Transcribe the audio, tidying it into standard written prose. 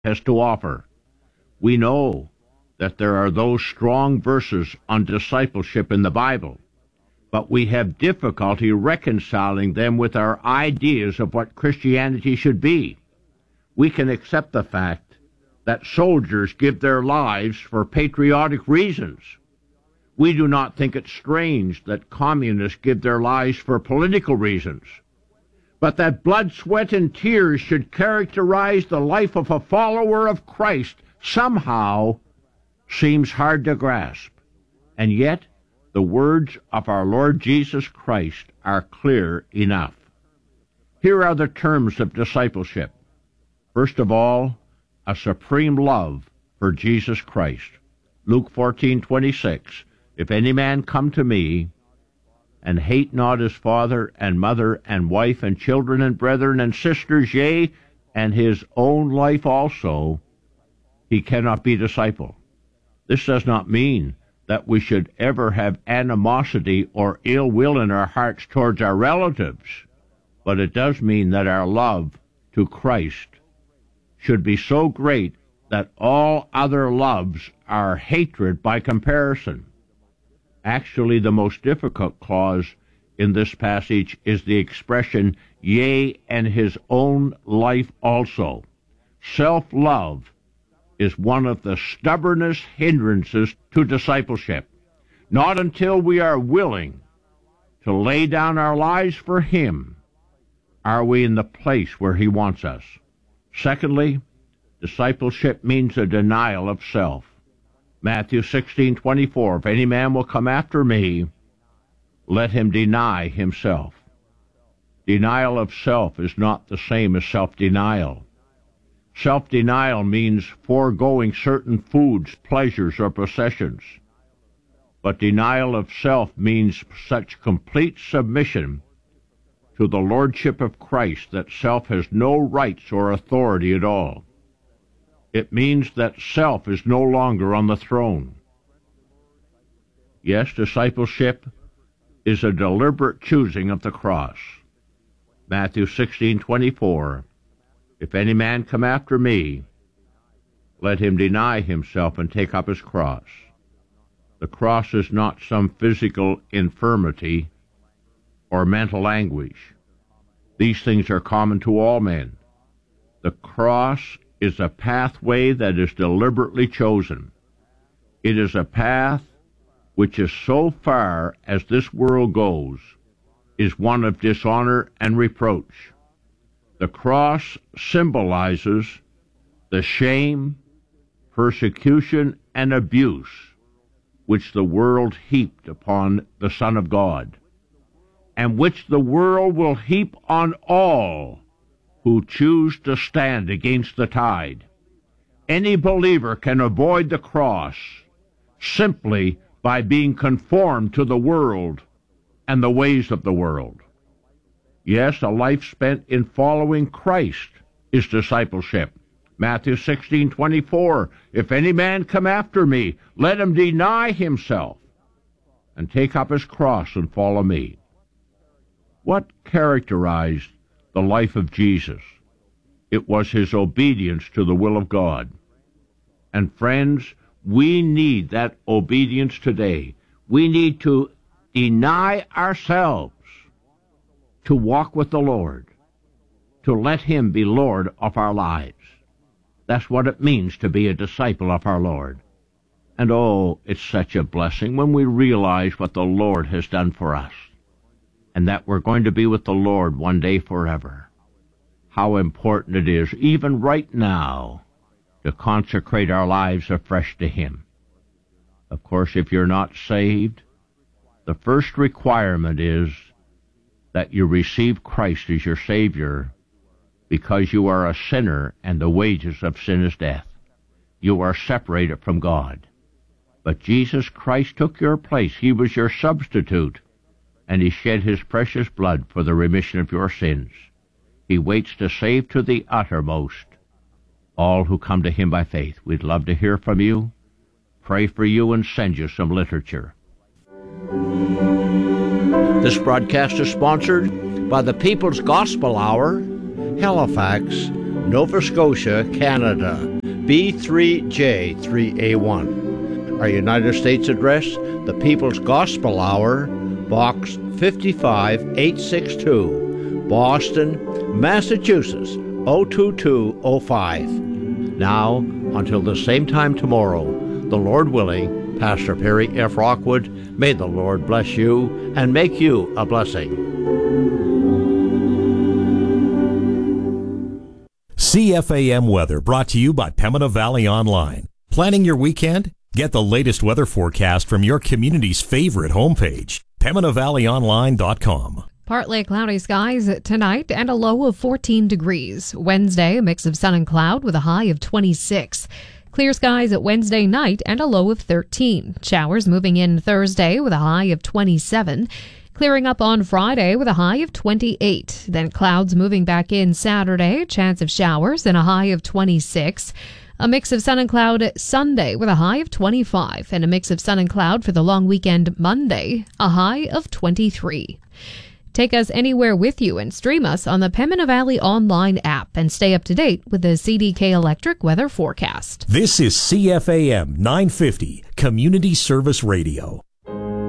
has to offer. We know that there are those strong verses on discipleship in the Bible, but we have difficulty reconciling them with our ideas of what Christianity should be. We can accept the fact that soldiers give their lives for patriotic reasons. We do not think it strange that communists give their lives for political reasons. But that blood, sweat, and tears should characterize the life of a follower of Christ somehow seems hard to grasp. And yet, the words of our Lord Jesus Christ are clear enough. Here are the terms of discipleship. First of all, a supreme love for Jesus Christ. Luke 14:26, if any man come to me, and hate not his father and mother and wife and children and brethren and sisters, yea, and his own life also, he cannot be disciple. This does not mean that we should ever have animosity or ill will in our hearts towards our relatives, but it does mean that our love to Christ should be so great that all other loves are hatred by comparison. Actually, the most difficult clause in this passage is the expression, yea, and his own life also. Self-love is one of the stubbornest hindrances to discipleship. Not until we are willing to lay down our lives for him are we in the place where he wants us. Secondly, discipleship means a denial of self. Matthew 16:24, if any man will come after me, let him deny himself. Denial of self is not the same as self-denial. Self-denial means foregoing certain foods, pleasures, or possessions. But denial of self means such complete submission to the lordship of Christ that self has no rights or authority at all. It means that self is no longer on the throne. Yes, discipleship is a deliberate choosing of the cross. Matthew 16:24, if any man come after me, let him deny himself and take up his cross. The cross is not some physical infirmity or mental anguish. These things are common to all men. The cross is a pathway that is deliberately chosen. It is a path which is so far as this world goes, is one of dishonor and reproach. The cross symbolizes the shame, persecution, and abuse which the world heaped upon the Son of God, and which the world will heap on all who choose to stand against the tide. Any believer can avoid the cross simply by being conformed to the world and the ways of the world. Yes, a life spent in following Christ is discipleship. Matthew 16:24, if any man come after me, let him deny himself and take up his cross and follow me. What characterized the life of Jesus? It was his obedience to the will of God. And friends, we need that obedience today. We need to deny ourselves to walk with the Lord, to let him be Lord of our lives. That's what it means to be a disciple of our Lord. And oh, it's such a blessing when we realize what the Lord has done for us, and that we're going to be with the Lord one day forever. How important it is, even right now, to consecrate our lives afresh to him. Of course, if you're not saved, the first requirement is that you receive Christ as your Savior, because you are a sinner and the wages of sin is death. You are separated from God. But Jesus Christ took your place. He was your substitute, and he shed his precious blood for the remission of your sins. He waits to save to the uttermost all who come to him by faith. We'd love to hear from you, pray for you, and send you some literature. This broadcast is sponsored by the People's Gospel Hour, Halifax, Nova Scotia, Canada, B3J3A1. Our United States address, the People's Gospel Hour, Box 55862, Boston, Massachusetts, 02205. Now, until the same time tomorrow, the Lord willing, Pastor Perry F. Rockwood, may the Lord bless you and make you a blessing. CFAM Weather brought to you by Pembina Valley Online. Planning your weekend? Get the latest weather forecast from your community's favorite homepage, PembinaValleyOnline.com. Partly cloudy skies tonight and a low of 14 degrees. Wednesday, a mix of sun and cloud with a high of 26. Clear skies at Wednesday night and a low of 13. Showers moving in Thursday with a high of 27. Clearing up on Friday with a high of 28. Then clouds moving back in Saturday, chance of showers and a high of 26. A mix of sun and cloud Sunday with a high of 25. And a mix of sun and cloud for the long weekend Monday, a high of 23. Take us anywhere with you and stream us on the Pembina Valley Online app and stay up to date with the CDK Electric weather forecast. This is CFAM 950 Community Service Radio.